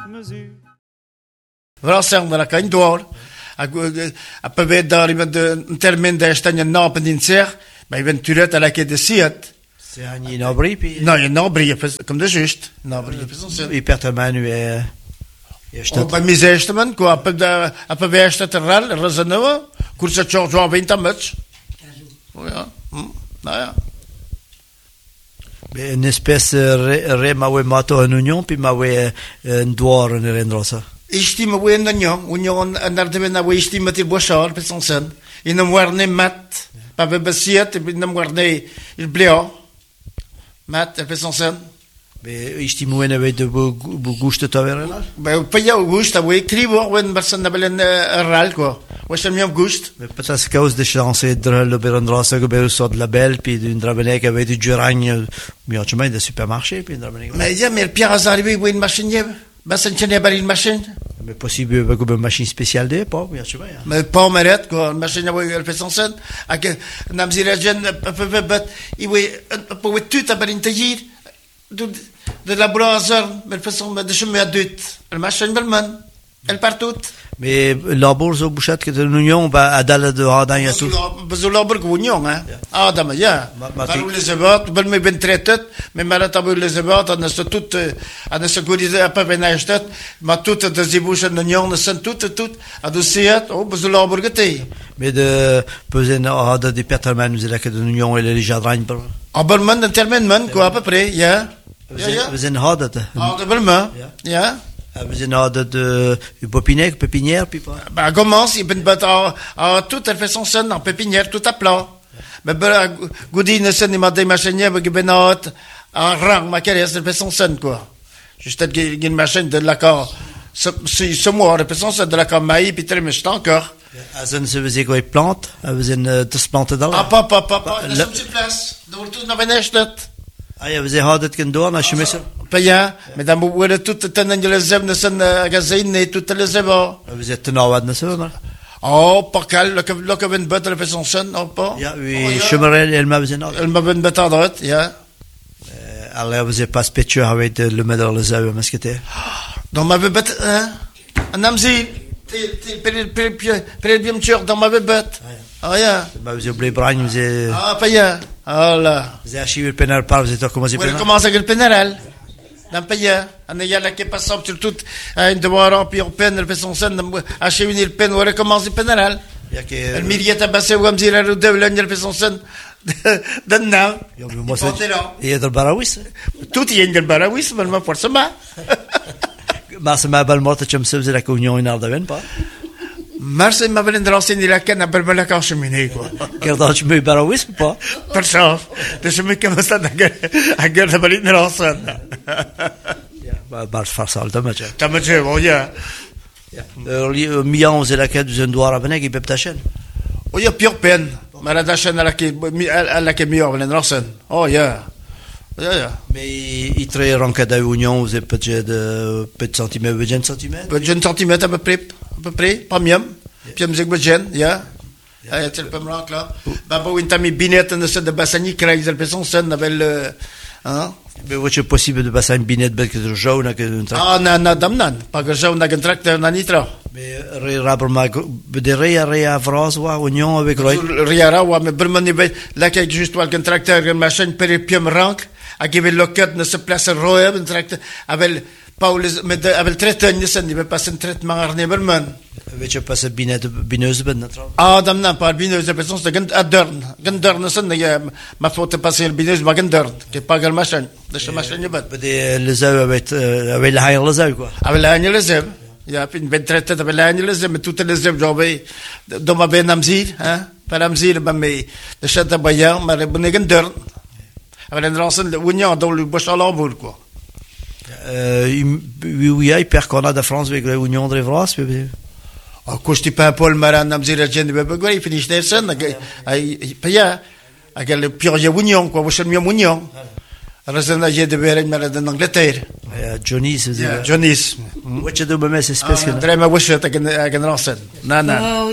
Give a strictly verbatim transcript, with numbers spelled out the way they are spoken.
Vração da Cain d'Or, a pavé dar un termen d'estany en nap en dinser, ba eventuret à la quai de siet. C'est un inobri, puis... Non, il nobri, comme de juste. Nobri, I pertaman u e... O ba misestaman, quoi, a pavé estat ral, razanova, cursa George João vingt amats. Ja, ja. Une espèce re mawe mato en union, puis mawe en doar en rendrosa. Istima wen na nyong, union anardeven na we istima til boshar pe sonsen. Inam warne mat, pa be basiet, inam warne il bleo. Mat pe sonsen. Be istimo en ave de bu gusto taverna. Be pa ya gusto we krivo wen barsan na belen ral quoi. Wesh mi am gust. Mais peut-être cause de chance de le berendrosa que be so de la belle puis d'une drabenek avec du juragne, mi chemin de supermarché puis drabenek. Mais ya mais Pierre Azaribi wen machine. Basan chene bari machine. Mais possible avec une machine spéciale de pas bien sûr. Mais pas meret quoi, machine à elle fait son sen. Ak namzira jen peu bet i we pour tout à bari tayir de de la brasser, mais façon de chemin à deux. Le machine belman. Elle part toute. Mais la bourse au bouchat que de l'union va à dalle de hadan ya tout. Besoin la bourse union hein. Ah dama ya. Parou les ebat, bel me ben traitet, mais malata les ebat, on a tout on a ce goût à pas benachtet, ma tout de zibouche de union, ne sont tout tout à dossier, oh besoin la bourse té. Mais de peser na hada de peterman nous la que de l'union et les jadragne. Ah belman intermenman quoi à peu près, ya. Vous en hada. Ah belman. Ya. Vous en hada de Popinek, pépinière puis pas. Bah commence, il ben bat à tout elle fait son son en pépinière tout à plat. Mais ben goudi ne sen ma des machinier avec benot en rang ma carrière elle fait son son quoi. Juste une machine de l'accord. Ce ce mois elle fait son son de l'accord maï puis très méchant encore. Azen se faisait quoi plante, vous en de plante dans. Ah pas pas pas pas, la place. Donc tout na benechtet. Ah ja, vous avez hâte que d'or na chemise. Paya, mais dans vous le tout tenen les zeb ne sen magazine et tout les zeb. Vous êtes nawad na ça. Oh, pas cal, le le que ben battre fait son son, non pas. Ja, oui, chemerel elle m'a besoin. Elle m'a ben battre droite, ya. Alors vous avez pas spécieux avec le medal les zeb mais c'était. Dans ma bête hein. Un amzi, per per per per bien sûr dans ma bête. Ah ya. Bah vous avez bragne vous avez. Ah paya. Ah là. Vous avez archivé le pénal par vous êtes commencé pénal. Comment ça que le pénal? Dans paya. On y a là qui passe sur tout un devoir en puis en peine elle fait son scène archiver le pénal ou recommencer pénal. Ya que le milieu est passé ou amzi la de l'année elle fait son scène. Danna. Moi ça. Et de barawis. Tout y est de barawis mais ma force ma. Ma c'est ma belle morte comme ça vous la communion in ardaven pas. Marse ma velen drassin la canne per me la cheminée quoi. Guarda tu me barawis pas. Per ça, de ce mec comme ça à guerre de balin drassin. Ja, ba bar farsa alta ma. Ta ma je voya. Ja. Mian ze la que du doar avenek i peptachen. Oh ya pure peine. Ma la dachen à la que à la que mieux velen drassin. Oh ya. Ja, ja. Mais il très ranka da union, vous avez peut-être de peut centimètres, vingt centimètres. vingt centimètres à peu près, à peu près, pas mieux. Puis me zig bejen, ja. Ah, tu peux me rank là. Bah bon, une tami binette de ce de bassani qui réalise le son son avec le hein. Mais c'est possible de passer une binette parce que jaune que un tracteur. Ah non non dam non, pas que jaune avec un tracteur na nitra. Mais rubber mag de ria ria France ou union avec Roy. Ria wa mais bermani là qui juste avec un tracteur une machine per pied me rank. A give locket ne se place roe ben tracte avec Paul met avec traiteur ne se ne pas un traitement arné berman. Weet je pas binet bineuse ben natra. Ah dam na pas bineuse de personne de gand adern gandern ne se ne ma faute passer le bineuse ma gandern que pas gal machin de ce machin ben. Bede le zeu avec avec la haire le zeu quoi. Avec la haire le zeu. Ya pin ben traité avec la haire le zeu mais tout le zeu jobé do ma ben amzir hein par amzir ben mais de chata bayan ma ben gandern. Avec un rançon de union dans le bois à l'ambour quoi. Euh oui oui il perd qu'on a de France avec l'union de France. Ah costi pas Paul Maran namzira gente be quoi il finit der sen ai paya avec le pire union quoi vous savez mieux union. Alors ça j'ai de ver en Angleterre. Johnny c'est Johnny. Which de même espèce que. Très ma wish avec un rançon. Non non.